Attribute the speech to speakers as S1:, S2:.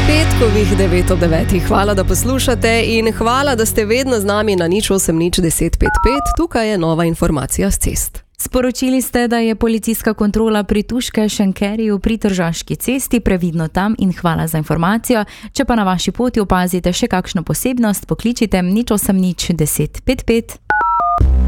S1: Petkovih 9 ob 9. Hvala, da poslušate in hvala, da ste vedno z nami na 08 10 55. Tukaj je nova informacija z cest.
S2: Sporočili ste, da je policijska kontrola pri Tuške-Šenkeriju pri Tržaški cesti, previdno tam in hvala za informacijo. Če pa na vaši poti opazite še kakšno posebnost, pokličite 08 10 55.